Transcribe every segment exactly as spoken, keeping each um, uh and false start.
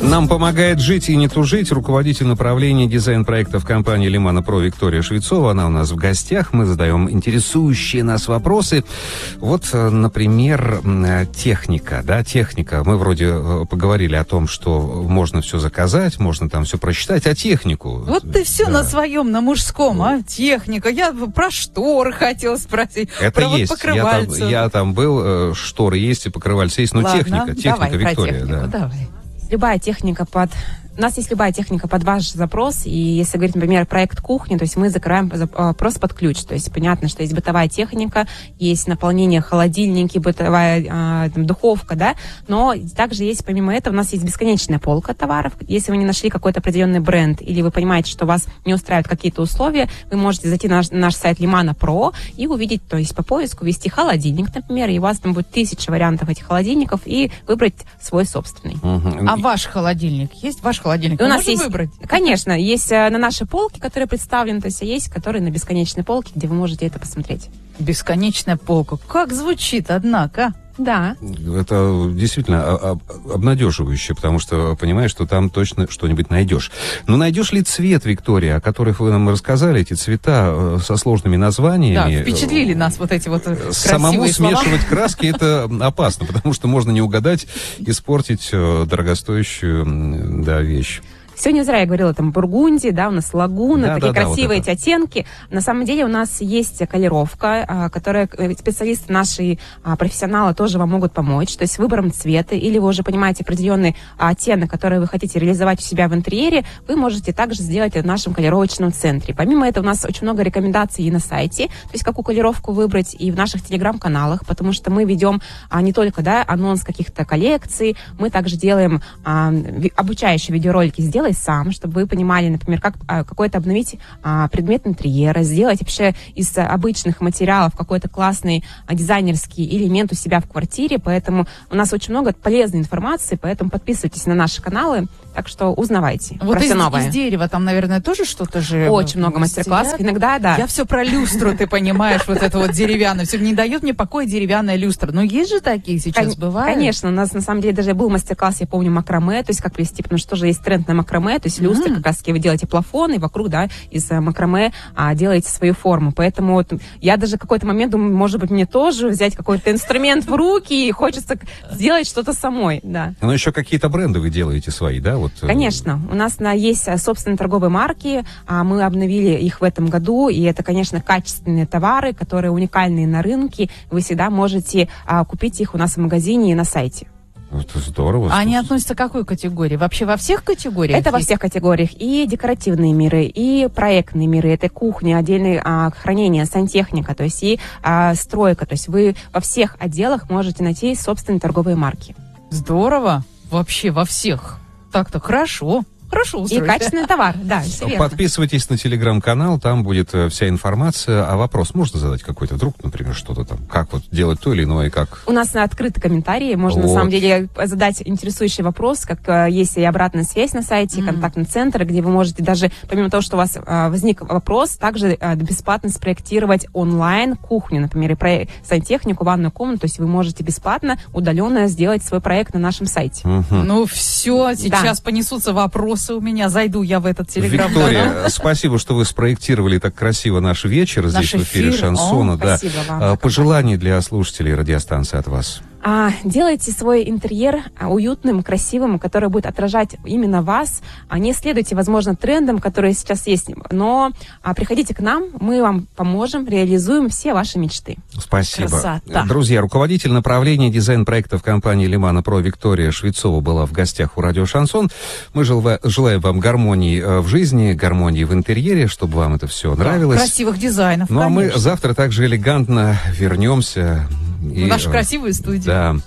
Нам помогает жить и не тужить руководитель направления дизайн-проектов компании «Лимана Про» Виктория Швецова. Она у нас в гостях. Мы задаем интересующие нас вопросы. Вот, например, техника. Да, техника. Мы вроде поговорили о том, что можно все заказать, можно там все просчитать, а технику... Вот ты все да. на своем, на мужском, а? Техника. Я про шторы хотела спросить. Это про есть. Вот покрывальцу. Я там, я там был, шторы есть и покрывальцы есть. Но Ладно, техника, техника, давай, Виктория. про технику, да. давай. Любая техника под... У нас есть любая техника под ваш запрос, и если говорить, например, проект кухни, то есть мы закрываем запрос под ключ. То есть понятно, что есть бытовая техника, есть наполнение холодильники, бытовая а, там, духовка, да, но также есть, помимо этого, у нас есть бесконечная полка товаров. Если вы не нашли какой-то определенный бренд, или вы понимаете, что вас не устраивают какие-то условия, вы можете зайти на наш, на наш сайт Лимана Про и увидеть, то есть по поиску ввести холодильник, например, и у вас там будет тысяча вариантов этих холодильников, и выбрать свой собственный. Угу. А ваш холодильник есть? Ваш холодильник у нас можно есть, выбрать? Конечно, есть на нашей полке, которые представлены, то есть есть, которые на бесконечной полке, где вы можете это посмотреть. Бесконечная полка. Как звучит, однако. Да. Это действительно обнадеживающе, потому что понимаешь, что там точно что-нибудь найдешь. Но найдешь ли цвет, Виктория, о которых вы нам рассказали, эти цвета со сложными названиями? Да, впечатлили нас вот эти вот красивые Самому слова. Смешивать краски это опасно, потому что можно не угадать, испортить дорогостоящую, да, вещь. Сегодня зря я говорила, там, бургундия, да, у нас лагуна, да, такие да, красивые да, вот эти оттенки. На самом деле у нас есть колеровка, которая специалисты наши, профессионалы тоже вам могут помочь. То есть выбором цвета, или вы уже понимаете определенный оттенок, который вы хотите реализовать у себя в интерьере, вы можете также сделать это в нашем колеровочном центре. Помимо этого у нас очень много рекомендаций и на сайте, то есть какую колеровку выбрать, и в наших телеграм-каналах, потому что мы ведем а, не только, да, анонс каких-то коллекций, мы также делаем а, обучающие видеоролики «Сделай сам», чтобы вы понимали, например, как а, какой-то обновить а, предмет интерьера, сделать вообще из а, обычных материалов какой-то классный а, дизайнерский элемент у себя в квартире, поэтому у нас очень много полезной информации, поэтому подписывайтесь на наши каналы, так что узнавайте вот про из, все новое. из дерева там, наверное, тоже что-то же... Очень много мастер-классов, иногда, да. Я все про люстру, ты понимаешь, вот это вот деревянное. Все не дает мне покоя деревянная люстра. Но есть же такие сейчас, Кон- бывают? Конечно, у нас на самом деле даже был мастер-класс, я помню, макраме, то есть как плести, потому что тоже есть тренд на макраме, то есть люстры, mm-hmm. как раз таки вы делаете плафон, и вокруг, да, из макраме а, делаете свою форму. Поэтому вот я даже в какой-то момент думаю, может быть, мне тоже взять какой-то инструмент в руки, и хочется сделать что-то самой, да. Но еще какие-то бренды вы делаете свои, да? Вот. Конечно. У нас на, есть собственные торговые марки, а, мы обновили их в этом году, и это, конечно, качественные товары, которые уникальные на рынке. Вы всегда можете а, купить их у нас в магазине и на сайте. Это здорово. А они относятся к какой категории? Вообще во всех категориях? Это во всех категориях. И декоративные миры, и проектные миры. Это кухня, отдельное а, хранение, сантехника, то есть и а, стройка. То есть вы во всех отделах можете найти собственные торговые марки. Здорово. Вообще во всех. Так-то хорошо. Хорошо устроили. И качественный товар, да, все верно. Подписывайтесь на телеграм-канал, там будет вся информация. А вопрос можно задать какой-то? Вдруг, например, что-то там, как вот делать то или иное, как... У нас на открытые комментарии можно, вот. на самом деле, задать интересующий вопрос, как э, есть и обратная связь на сайте, mm-hmm. контактный центр, где вы можете даже, помимо того, что у вас э, возник вопрос, также э, бесплатно спроектировать онлайн кухню, например, и про сантехнику, ванную комнату, то есть вы можете бесплатно, удаленно сделать свой проект на нашем сайте. Uh-huh. Ну все, сейчас да. понесутся вопросы у меня, зайду я в этот телеграм-канал. Виктория, спасибо, что вы спроектировали так красиво наш вечер Наш здесь в эфире эфир. Шансона. О, да. спасибо вам. Пожелания для слушателей радиостанции от вас. А, делайте свой интерьер уютным, красивым, который будет отражать именно вас. А не следуйте, возможно, трендам, которые сейчас есть, но а, приходите к нам, мы вам поможем, реализуем все ваши мечты. Спасибо. Красота. Друзья, руководитель направления дизайн-проектов компании «Лимана Про» Виктория Швецова была в гостях у радио «Шансон». Мы желаем вам гармонии в жизни, гармонии в интерьере, чтобы вам это все нравилось. Красивых дизайнов, Ну, конечно. а мы завтра также элегантно вернемся. В нашу красивую студию. Да.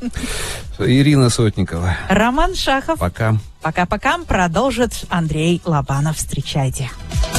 Ирина Сотникова. Роман Шахов. Пока. Пока-пока. Продолжит Андрей Лобанов. Встречайте.